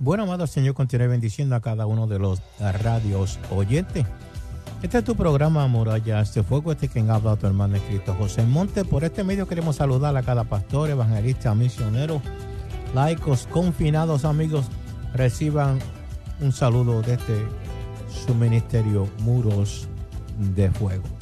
Bueno, amado Señor, continúe bendiciendo a cada uno de los radios oyentes. Este es tu programa, Murallas de Fuego. Quien habla, tu hermano en Cristo, José Monte. Por este medio queremos saludar a cada pastor, evangelista, misionero, laicos, confinados, amigos. Reciban un saludo desde su ministerio, Muros de Fuego.